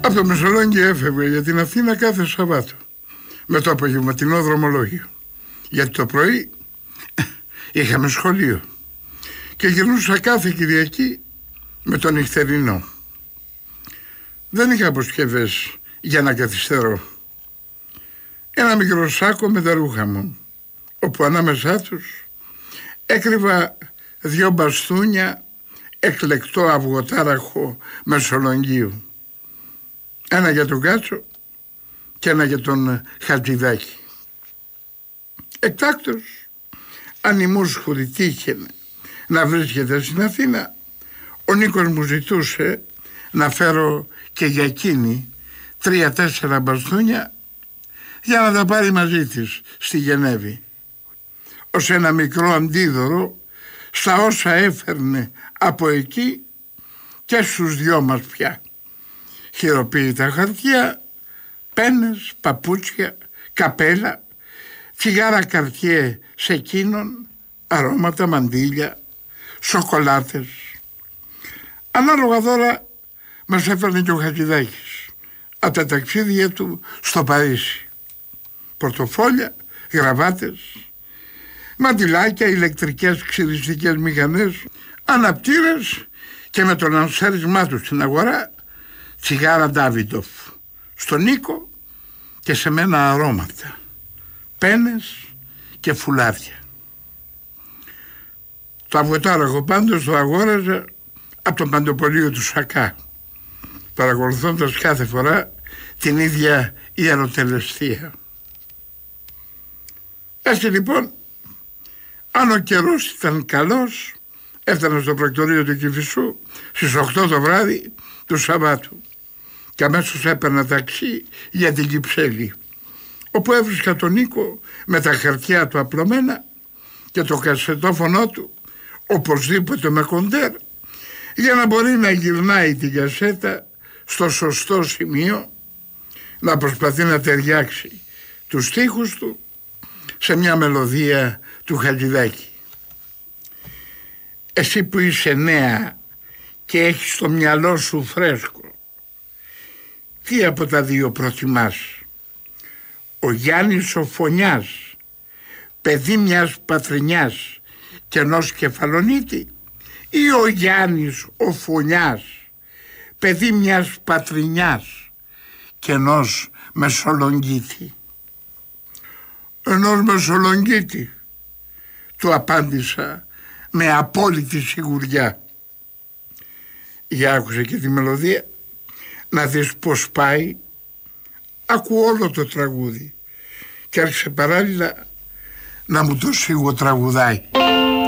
Από το Μεσολόγγι έφευγε για την Αθήνα κάθε Σαββάτο με το απογευματινό δρομολόγιο, γιατί το πρωί είχαμε σχολείο και γυρνούσα κάθε Κυριακή με τον νυχτερινό. Δεν είχα αποσκευές για να καθυστερώ. Ένα μικρό σάκο με τα ρούχα μου, όπου ανάμεσά τους έκρυβα 2 μπαστούνια εκλεκτό αυγοτάραχο Μεσολογγίου. Ένα για τον Κάτσο και ένα για τον Χατζηδάκη. Εκτάκτως, αν η μουσχουρη τύχαινε να βρίσκεται στην Αθήνα, ο Νίκος μου ζητούσε να φέρω και για εκείνη 3-4 μπαστούνια για να τα πάρει μαζί της στη Γενέβη, ως ένα μικρό αντίδωρο στα όσα έφερνε από εκεί και στους 2 μας πια. Χειροποίητα χαρτιά, πένες, παπούτσια, καπέλα, τσιγάρα καρτιέ σε εκείνον, αρώματα, μαντήλια, σοκολάτες. Ανάλογα δώρα μας έφερνε και ο Χατζηδάκης από τα ταξίδια του στο Παρίσι. Πορτοφόλια, γραβάτες, μαντιλάκια, ηλεκτρικές ξυριστικές μηχανές, αναπτήρες και με τον ανσέρισμά του στην αγορά τσιγάρα Ντάβιντοφ. Στον Νίκο και σε μένα αρώματα, πένες και φουλάδια. Το αυγοτάραχο πάντως το αγόραζα από το παντοπολείο του Σακά, παρακολουθώντας κάθε φορά την ίδια ιεροτελεστία. Έτσι λοιπόν, αν ο καιρός ήταν καλός, έφτανα στο πρακτορείο του Κηφισού στις 8 το βράδυ του Σαββάτου και αμέσως έπαιρνα ταξί για την Κυψέλη, όπου έβρισκα τον Νίκο με τα χαρτιά του απλωμένα και το κασετόφωνο του οπωσδήποτε με κοντέρ, για να μπορεί να γυρνάει την κασέτα στο σωστό σημείο, να προσπαθεί να ταιριάξει τους στίχους του σε μια μελωδία του Χατζηδάκη. Εσύ που είσαι νέα και έχεις το μυαλό σου φρέσκο, τι από τα 2 προτιμάς? Ο Γιάννης ο Φωνιάς, παιδί μιας πατρινιάς και ενός Κεφαλονίτη, ή ο Γιάννης ο Φωνιάς, παιδί μιας πατρινιάς και ενός Μεσολογγίτη? Ενός Μεσολογγίτη, του απάντησα με απόλυτη σιγουριά. Για άκουσε και τη μελωδία, να δεις πως πάει. Ακούω όλο το τραγούδι και άρχισε παράλληλα να μου το σιγοτραγουδάει.